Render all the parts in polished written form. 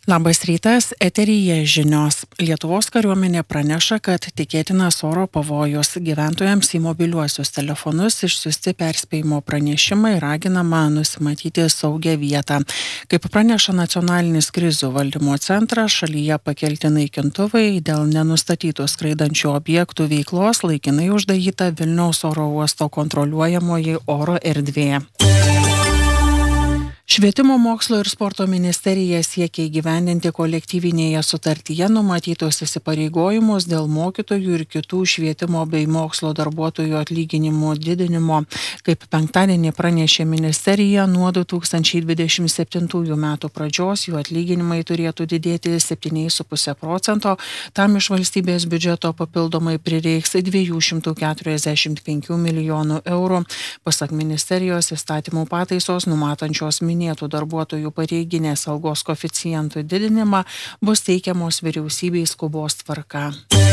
Labas rytas, eteryje žinios. Lietuvos kariuomenė praneša, kad tikėtinas oro pavojus. Gyventojams į mobiliuosius telefonus išsiųsti perspėjimo pranešimai raginama nusimatyti saugią vietą. Kaip praneša Nacionalinis krizių valdymo centras, šalyje pakelti naikintuvai dėl nenustatytų skraidančių objektų veiklos laikinai uždaryta Vilniaus oro uosto kontroliuojamoji oro erdvė. Švietimo, mokslo ir sporto ministerija siekia įgyvendinti kolektyvinėje sutartyje numatytus įsipareigojimus dėl mokytojų ir kitų švietimo bei mokslo darbuotojų atlyginimų didinimo. Kaip penktadienį pranešė ministerija, nuo 2027 metų pradžios jų atlyginimai turėtų didėti 7,5%. Tam iš valstybės biudžeto papildomai prireiks 245 milijonų eurų. Pasak ministerijos, įstatymų pataisos numatančios minėtų darbuotojų pareiginės algos koeficientų didinimą bus teikiamos vyriausybei skubos tvarka.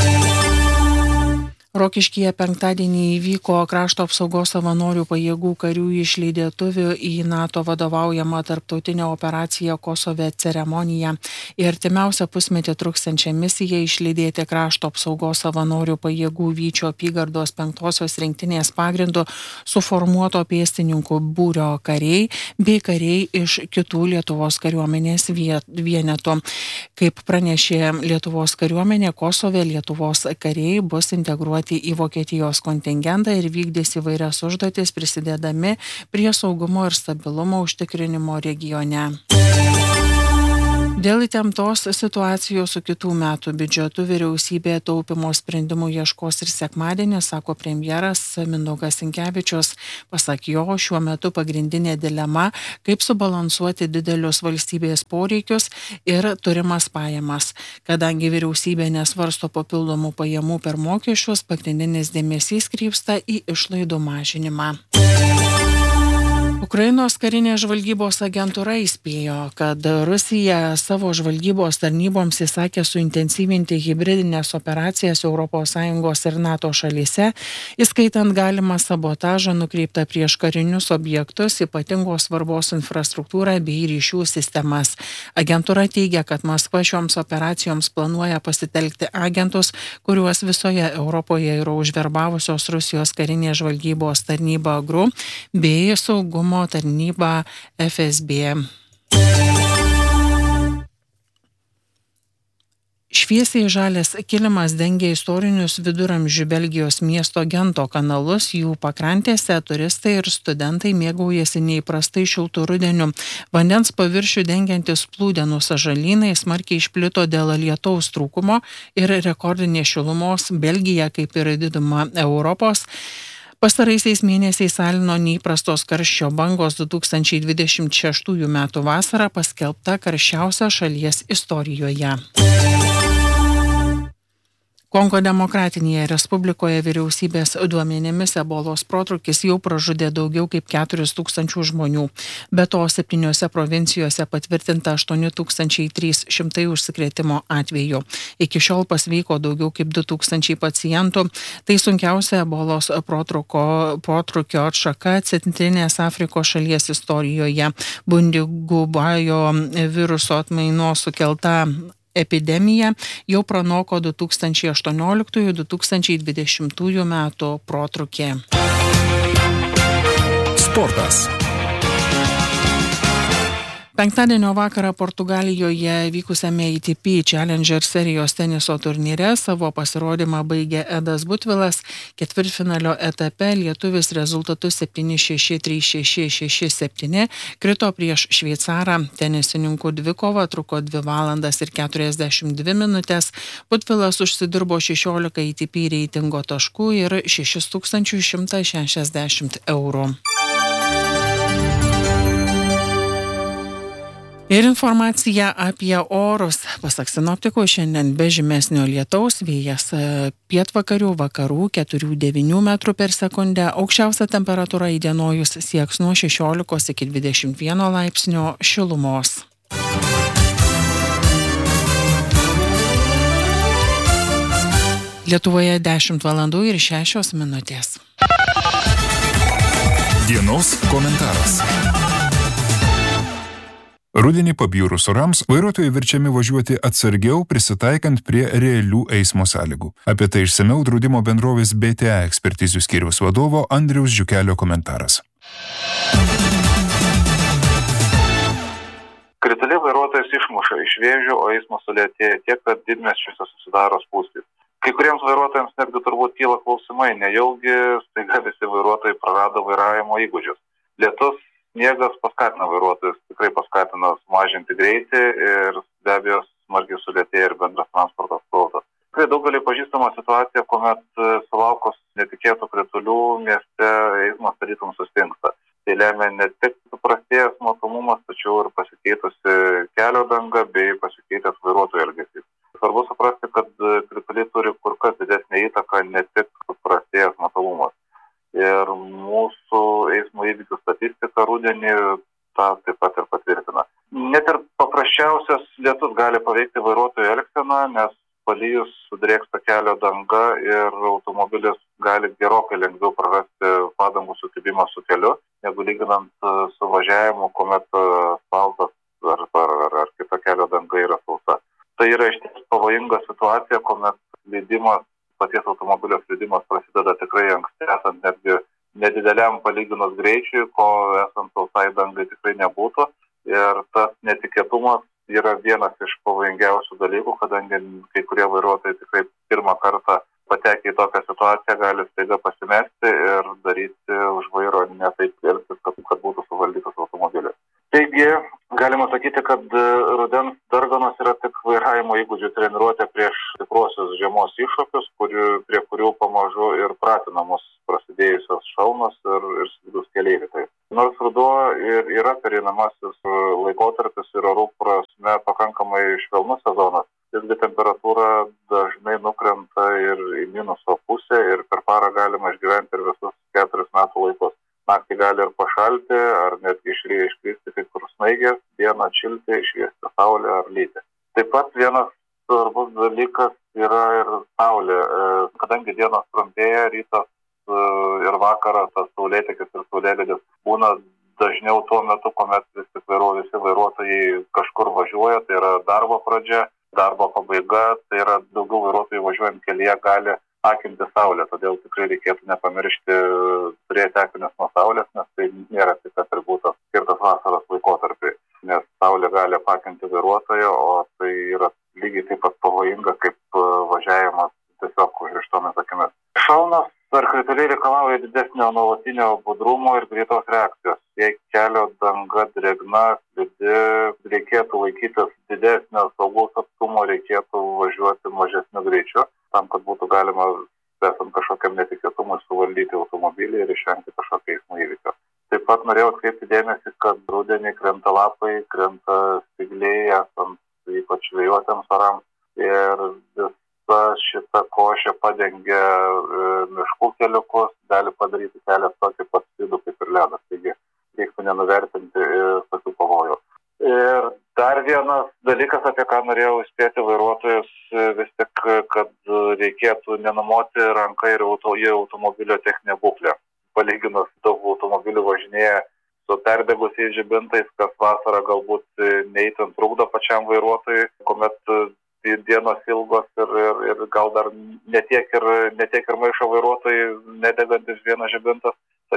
Rokiškyje penktadienį įvyko krašto apsaugos savanorių pajėgų karių išlydėtuvių į NATO vadovaujamą tarptautinę operaciją Kosove ceremonija. Į artimiausią pusmetį truksiančią misiją išlydėti krašto apsaugos savanorių pajėgų Vyčio apygardos 5-osios rinktinės pagrindu suformuoto pėstininkų būrio kariai bei kariai iš kitų Lietuvos kariuomenės vienetų. Kaip pranešė Lietuvos kariuomenė, Kosove Lietuvos kariai bus integruoti į Vokietijos kontingentą ir vykdys įvairias užduotis, prisidėdami prie saugumo ir stabilumo užtikrinimo regione. Dėl įtemptos situacijos su kitų metų biudžetu vyriausybė taupymo sprendimų ieškos ir sekmadienį, sako premjeras Mindaugas Sinkevičius. Pasak jo, šiuo metu pagrindinė dilema, kaip subalansuoti didelius valstybės poreikius ir turimas pajamas. Kadangi vyriausybė nesvarsto papildomų pajamų per mokesčius, pagrindinis dėmesys krypsta į išlaidų mažinimą. Ukrainos karinė žvalgybos agentūra įspėjo, kad Rusija savo žvalgybos tarnyboms įsakė suintensyvinti hibridinės operacijas ES ir NATO šalyse, įskaitant galimą sabotažą nukreiptą prieš karinius objektus, ypatingos svarbos infrastruktūrą bei ryšių sistemas. Agentūra teigia, kad Maskva šioms operacijoms planuoja pasitelkti agentus, kuriuos visoje Europoje yra užverbavusios Rusijos karinė žvalgybos tarnyba GRU bei saugumo tarnyba FSB. Šviesiai žalias kilimas dengia istorinius viduramžių Belgijos miesto Gento kanalus, jų pakrantėse turistai ir studentai mėgaujasi neįprastai šiltų rudeniu. Vandens paviršių dengiantis plūdenų sąžalynai smarkiai išplito dėl lietaus trūkumo ir rekordinės šilumos. Belgija, kaip ir diduma Europos, pastaraisiais mėnesiais alino neįprastos karščio bangos. 2026 metų vasara paskelbta karščiausia šalies istorijoje. Kongo Demokratinėje Respublikoje vyriausybės duomenimis ebolos protrūkis jau pražudė daugiau kaip 4,000 žmonių. Be to, 7 provincijose patvirtinta 8,300 užsikrėtimo atvejų. Iki šiol pasveiko daugiau kaip 2,000 pacientų. Tai sunkiausia ebolos protrūkio atšaka Centrinės Afrikos šalies istorijoje. Bundigubajo viruso atmainos sukelta epidemija jau pranoko 2018-2020 metų protrūkį. Sportas. Penktadienio vakarą Portugalijoje vykusiame ATP Challenger serijos teniso turnyre savo pasirodymą baigė Edas Butvilas. Ketvirtfinalio etape lietuvis rezultatu 7-6, 3-6, 6-7 krito prieš šveicarą. Tenisininkų dvikova truko 2 valandas ir 42 minutės. Butvilas užsidirbo 16 ATP reitingo taškų ir 6160 eurų. Ir informacija apie orus. Pasak sinoptikų, šiandien be žymesnio lietaus, vėjas pietvakarių, vakarų 4-9 metrų per sekundę. Aukščiausia temperatūra įdienojus sieks nuo 16 iki 21 laipsnio šilumos. Lietuvoje 10 valandų ir 6 minutės. Dienos komentaras. Rudenį pabjūrus orams vairuotojai verčiami važiuoti atsargiau, prisitaikant prie realių eismo sąlygų. Apie tai išsamiau draudimo bendrovės BTA ekspertizių skyriaus vadovo Andriaus Žiukelio komentaras. Krituliai vairuotojas išmuša iš vėžių, o eismas sulėtėja tiek, kad didmiesčiuose susidaro spūstys. Kai kuriems vairuotojams netgi turbūt kyla klausimai, nejaugi staiga visi vairuotojai prarado vairavimo įgūdžius. Lietus, sniegas paskatina vairuotojus, tikrai paskatina sumažinti greitį ir be abejo smarkiai sulėtėja ir bendras transporto srautas. Tikrai daugeliui pažįstama situacija, kuomet sulaukus netikėtų kritulių mieste eismas tarytum sustingsta. Tai lemia ne tik suprastėjęs matomumas, tačiau ir pasikeitusi kelio danga bei pasikeitęs vairuotojų elgesys. Svarbu suprasti, kad krituliai turi kur kas didesnę įtaką ne tik suprastėjęs matomumas. Ir mūsų eismo įvykių statistika rudenį tą taip pat ir patvirtina. Net ir paprasčiausias lietus gali paveikti vairuotojų elgseną, nes palijus sudrėksta kelio danga ir automobilis gali gerokai lengviau prarasti padangų sukibimą su keliu, negu lyginant su važiavimu, kuomet asfaltas ar kita kelio danga yra sausa. Tai yra išties pavojinga situacija, kuomet paties automobilio slydimas prasideda tikrai anksti, esant netgi nedideliam palyginus greičiui, ko esant sausai dangai tikrai nebūtų. Ir tas netikėtumas yra vienas iš pavojingiausių dalykų, kadangi kai kurie vairuotojai tikrai pirmą kartą patekę į tokią situaciją gali staiga pasimesti ir daryti už vairo ne taip elgtis, kad būtų suvaldytas automobilis. Taigi, galima sakyti, kad rudens darganos yra tik vairavimo įgūdžių treniruotė prieš tikruosius žiemos iššūkius, prie kurių pamažu ir pratinamos prasidėjusios šalnos ir slidūs keleiviai. Nors ruduo ir yra pereinamasis laikotarpis ir orų prasme pakankamai švelnus sezonas, visgi temperatūra dažnai nukrenta ir į minuso pusę ir per parą galima išgyventi ir visus 4 metų laikus. Naktį gali ir pašalti, ar netgi iškristi kai kur snaigės, dieną atšilti, šviesti saulė ar lyti. Taip pat vienas svarbus dalykas yra ir saulė. Kadangi dienos trumpėja, rytas ir vakaras, tas saulėtekis ir saulėlydis būna dažniau tuo metu, kuomet visi vairuotojai kažkur važiuoja, tai yra darbo pradžia, darbo pabaiga, tai yra daugiau vairuotojų važiuojant kelyje gali akinti saulę, todėl tikrai reikėtų nepamiršti turėti akinius nuo saulės, nes tai nėra tik atributas skirtas vasaros laikotarpiui, nes saulė gali apakinti vairuotoją, o tai yra lygiai taip pat pavojinga kaip važiavimas tiesiog užrištomis akimis. Šalnos ar krituliai reikalauja didesnio nuolatinio budrumo ir greitos reakcijos. Jei kelio danga drėgna, slidi, reikėtų laikytis didesnio saugaus atstumo, reikėtų važiuoti mažesniu greičiu, tam, kad būtų galima, esant kažkokiam netikėtumui, suvaldyti automobilį ir išvengti kažkokio eismo įvykio. Taip pat norėjau atkreipti dėmesį, kad rudenį krenta lapai, krenta spygliai, esant ypač vėjuotiems orams ir visa šita košė padengia miškų keliukus, gali padaryti kelią tokį pat slidų kaip ir ledas, taigi reiktų nenuvertinti tokių pavojų. Ir dar vienas dalykas, apie ką norėjau įspėti vairuotojus, vis tik, kad reikėtų nenumoti ranką ir į automobilio techninę būklę. Palyginus daug automobilių važinėja su perdegusiais žibintais, kas vasarą galbūt neįtin trukdo pačiam vairuotojui, kuomet dienos ilgos ir gal dar ne tiek ir maišo vairuotojai nedegantis vienas žibintas,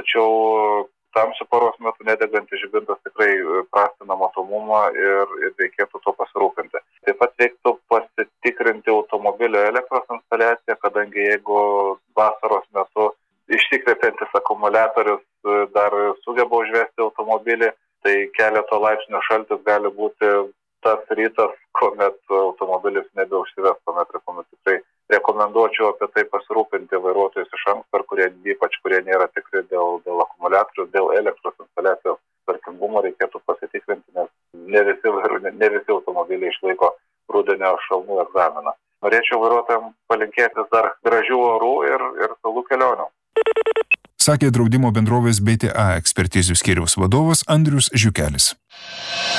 tačiau tamsiu paros metu nedegantis žibintas tikrai prastina matomumą ir reikėtų to pasirūpinti. Taip pat reiktų pasitikrinti automobilio elektros instaliaciją, kadangi jeigu vasaros metu išsikvepiantis akumuliatorius dar sugeba užvesti automobilį, tai keleto laipsnių šaltis gali būti tas rytas, kuomet automobilis nebeužsives, kuomet tikrai rekomenduočiau apie tai pasirūpinti vairuotojus iš anksto, ypač kurie nėra tikri dėl akumuliatorių, dėl elektros instaliacijos tvarkingumo reikėtų pasitikrinti, nes ne visi automobiliai išlaiko rudenio šalnų egzaminą. Norėčiau vairuotojams palinkėti dar gražių orų ir saugų kelionių. Sakė draudimo bendrovės BTA ekspertizių skyriaus vadovas Andrius Žiukelis.